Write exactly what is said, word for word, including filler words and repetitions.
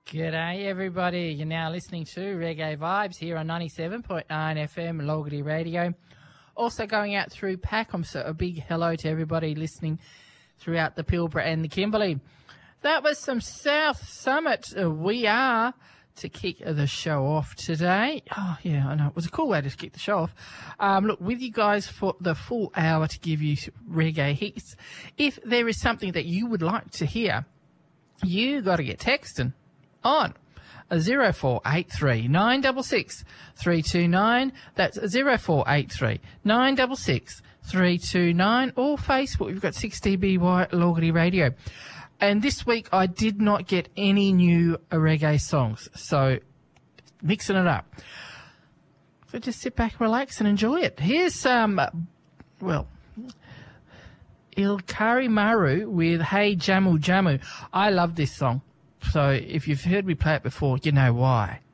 G'day everybody, you're now listening to Reggae Vibes here on ninety-seven point nine F M Logarty Radio. Also going out through Pack, so a big hello to everybody listening throughout the Pilbara and the Kimberley. That was some South Summit. Uh, we are to kick the show off today. Oh yeah, I know, it was a cool way to kick the show off. Um, look, with you guys for the full hour to give you reggae hits. If there is something that you would like to hear, you got to get texting on zero four eight three nine six six three two nine. That's zero four eight three nine six six three two nine, or Facebook. We've got six D B Y Logarty Radio. And this week I did not get any new reggae songs, so mixing it up. So just sit back, relax and enjoy it. Here's some, um, well, Ilkari Maru with Hey Jamu Jamu. I love this song. So if you've heard me play it before, you know why.